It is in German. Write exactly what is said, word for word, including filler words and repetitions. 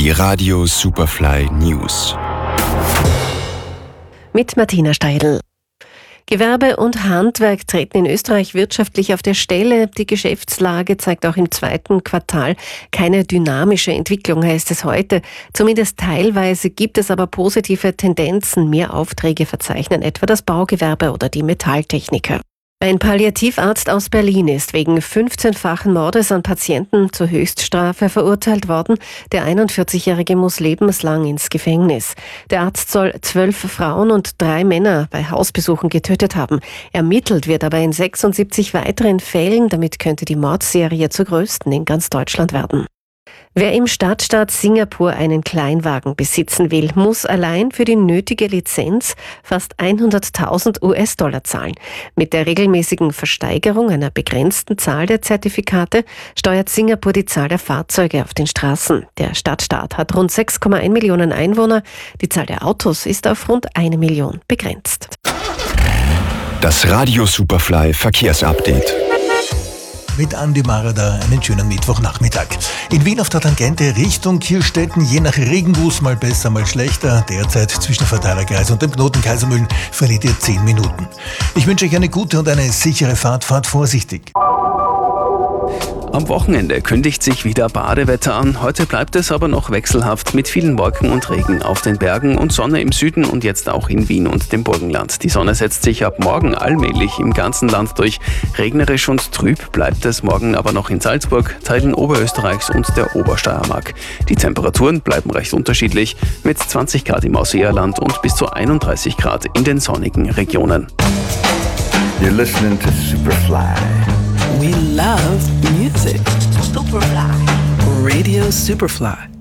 Die Radio Superfly News. Mit Martina Steidl. Gewerbe und Handwerk treten in Österreich wirtschaftlich auf der Stelle. Die Geschäftslage zeigt auch im zweiten Quartal keine dynamische Entwicklung, heißt es heute. Zumindest teilweise gibt es aber positive Tendenzen. Mehr Aufträge verzeichnen etwa das Baugewerbe oder die Metalltechniker. Ein Palliativarzt aus Berlin ist wegen fünfzehnfachen Mordes an Patienten zur Höchststrafe verurteilt worden. Der einundvierzigjährige muss lebenslang ins Gefängnis. Der Arzt soll zwölf Frauen und drei Männer bei Hausbesuchen getötet haben. Ermittelt wird aber in sechsundsiebzig weiteren Fällen. Damit könnte die Mordserie zur größten in ganz Deutschland werden. Wer im Stadtstaat Singapur einen Kleinwagen besitzen will, muss allein für die nötige Lizenz fast hunderttausend US-Dollar zahlen. Mit der regelmäßigen Versteigerung einer begrenzten Zahl der Zertifikate steuert Singapur die Zahl der Fahrzeuge auf den Straßen. Der Stadtstaat hat rund sechs Komma eins Millionen Einwohner. Die Zahl der Autos ist auf rund eine Million begrenzt. Das Radio Superfly Verkehrsupdate. Mit Andi Marada einen schönen Mittwochnachmittag. In Wien auf der Tangente Richtung Kirstetten, je nach Regenguss mal besser, mal schlechter. Derzeit zwischen Verteilerkreis und dem Knoten Kaisermühlen verliert ihr zehn Minuten. Ich wünsche euch eine gute und eine sichere Fahrt. Fahrt vorsichtig. Am Wochenende kündigt sich wieder Badewetter an. Heute bleibt es aber noch wechselhaft mit vielen Wolken und Regen auf den Bergen und Sonne im Süden und jetzt auch in Wien und dem Burgenland. Die Sonne setzt sich ab morgen allmählich im ganzen Land durch. Regnerisch und trüb bleibt es morgen aber noch in Salzburg, Teilen Oberösterreichs und der Obersteiermark. Die Temperaturen bleiben recht unterschiedlich mit zwanzig Grad im Ausseerland und bis zu einunddreißig Grad in den sonnigen Regionen. You're listening to Superfly. We love music. Superfly. Radio Superfly.